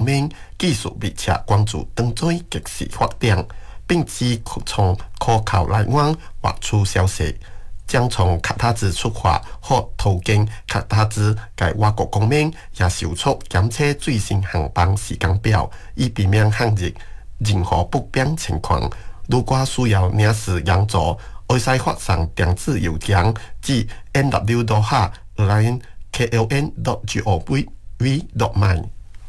面技术密切关注当中及时发展，并指从可靠来源获取消息。将从喀塔兹出发，或途经喀塔兹嘅外国公民，也受速检测最新航班时间表，以避免陷入任何不便情况。如果需要领事援助，可以发送电子邮件至 nw.ha@kln.gov.my。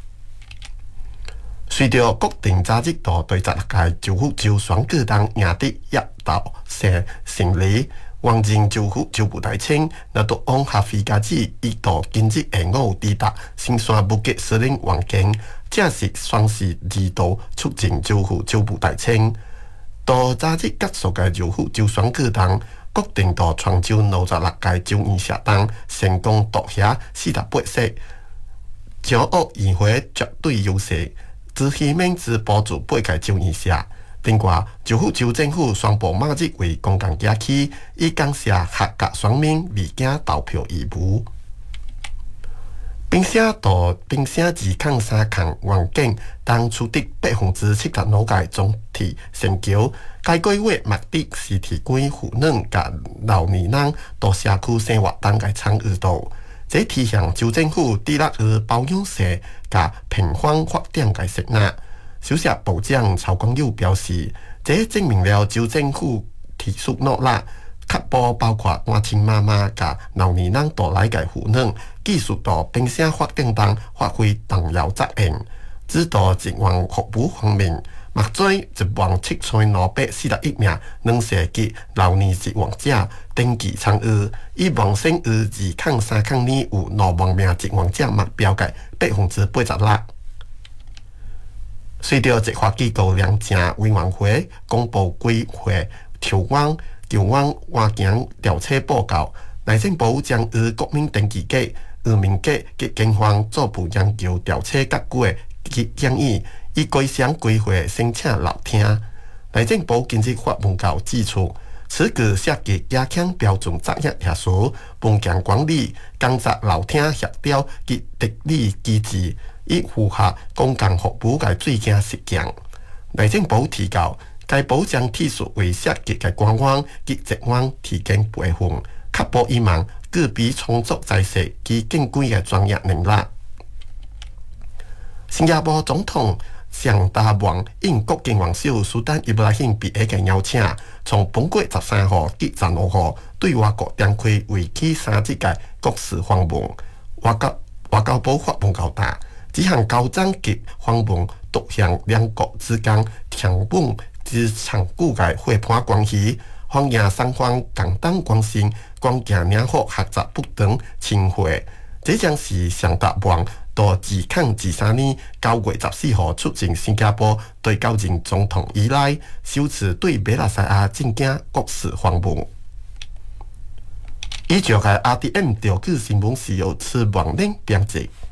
随着国定假日度对16届州府州选举当赢得压倒性胜利。王靖州府州部大清，那都往下飞假日一度今日下午抵达新山布吉司令王境，这是算是二度促进州府州部大清。到早日结束嘅州府州选举当，国定度泉州56届州议社当成功夺下48席，掌握议会绝对优势，只希望只补助8届州议社。另外，州府州政府宣布马日为公共假期，以感谢合格选民未经投票义务。并且2抗3抗环境当取得75%嘅总体成就。该个月目的是提供妇女甲老年人到社区生活当嘅参与度。这体现州政府致力于包容性甲平缓发展嘅承诺。首席部长曹光友表示，这证明了州政府提出努力，确保包括单亲妈妈甲老年人带来嘅妇女，技术度并且发展当发挥重要责任。指导职员服务方面，目前17241名2世及老年职员者登记参与，以完成于2抗3抗年有6万名职员者目标嘅86%。随着执法机构廉政委员会公布规划调湾、旧湾环境调查报告，内政部将与国民登记局、移民局及警方逐步研究调查结果及建议，以改善规划申请楼厅。内政部近日发文告指出，此举涉及加强标准作业核数、文件管理、工作楼厅协调及治理机制。以符合公共服务嘅最佳实践。内政部提到，该部将体恤为涉及嘅官员及职员提供培训，确保伊们具备充足知识及敬贵嘅专业能力。新加坡总统上达旺应国境元首苏丹伊布拉欣比埃嘅邀请，从本月13号至15号对外国展开为期3日嘅国事访问。外交部发文交代。这项交战及访问独向两国之间强稳之长久嘅伙伴关系，欢迎双方共同关心关键两国合作不等情惠。这将是上达旺到2抗23年9月14号出境新加坡对高任总统以来，首次对马来西亚正经国事访问。以上嘅 RTM 调举新闻是由此网联编辑。